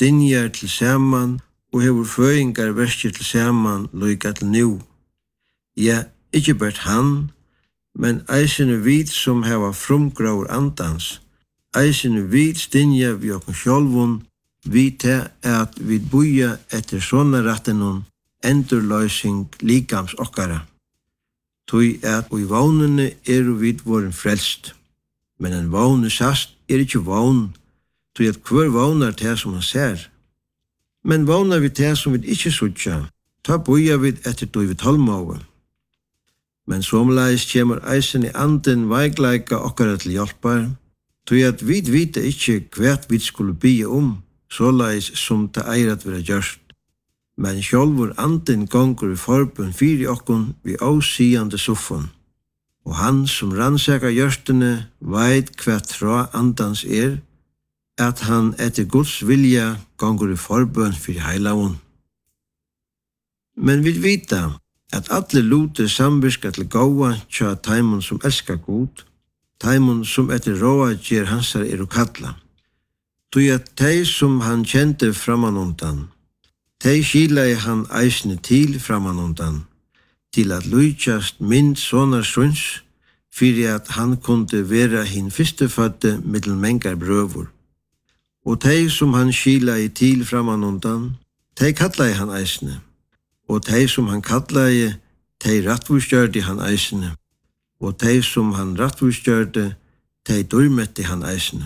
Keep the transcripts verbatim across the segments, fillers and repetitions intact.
stinjar til saman og hevur føingar verskir til saman loika til nú. Ja, ikkje bært han, men eisene vit som heva frumgraur andans, eisene vit stinja vi okkur sjálvun, vit er at vi buja etter sånne rattenun endurløysing likams okkara. Tui at ui vánene eru vit vorin frelst, men en vánu sast er ikkje ván, tui at hver vánar det som han ser. Men vánar vi det som vi ikkje sutja, ta buja vi etter tui vi tolmóve. Men somleis kjemur eisen i anden veikleika okkara til hjelpar, tui at vi vita ikkje hvert vi skulle bygge om, såleis som ta eirat vera gjørst. Men sjálfur anden gongur i forbund fyri okkun vi ásigande suffun. Og han som rannsaka hjørstene veit hva tra andans er, at han etter Guds vilja gongur i forbund fyri heilavun. Men vi vita at alle luter samvirka til gåa tja taimon som elskar god, taimon som etter råa gjer hansar eru kalla. Tui at tei som han kjente framanundan, tei skilai han eisne til framanundan, til at lujtjast mynd sonar sunns, fyrir at han kunde vera hin fyrstefødde middel mengar brøvur. Og tei som han skilai til framanundan, tei kallai han eisne, og tei som han kallai, tei rattvustjørdi han eisne, og tei som han rattvustjørdi, tei durmetti han eisne.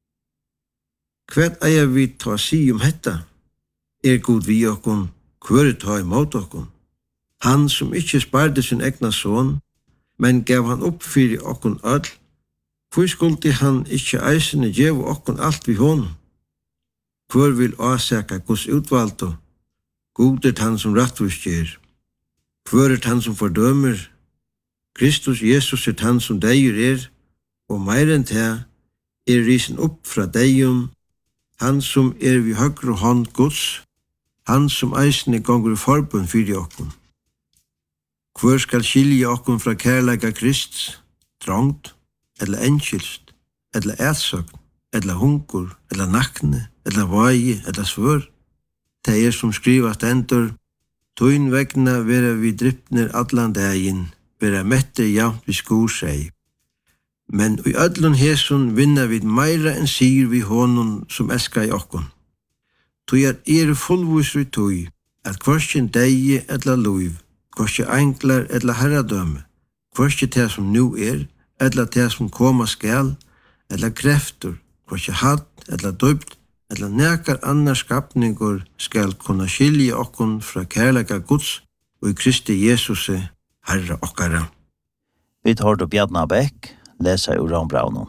Hvet eier vi ta si om hetta? Er god vi okkun, hver ta imot okkun? Han som ikkje sparde sin egna son, men gav han opp fyrir okkun öll, hvor skuldi han ikkje eisene gjev okkun alt vi hon? Hver vil åsaka Guds utvaldo? God er han som rattvustgjer. Hver er han som fordømer? Kristus Jesus er han som deier er, og meir enn det er risen opp fra deium, han som er vi høgre hånd Guds, han som eisne gongur i forbund fyrir okkun. Hver skal skilja okkun fra kærleika Krist, trångt, eller enskilst, eller ætsøgn, eller hungur, eller nakne, eller vagi, eller svør. Det er som skrivat endur, tøyn vegna vera vi drypner allan daginn, vera mette jamt vi skur seg. Men i öllun hesun vinna vi meira enn sigur vi honum som elskar i okkun. Tøy er er fullvusri tøy, at kvarskjen deigi eller luiv, kvarskje enklar eller herradømme, kvarskje det som nu er, eller det som koma skal, eller kreftur, kvarskje hatt eller døpt, eller nekar annar skapningur skal kunna skilja okkun fra kærleika Guds og i Kristi Jesusi, Herra okkara. Vi tar då Bjarna Bæk, lesa ur Rambraunen.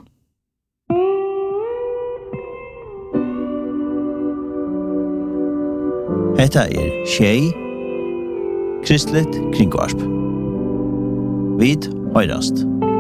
Hetta er Tjei, Kristlet kringvarp. Vid høyrast.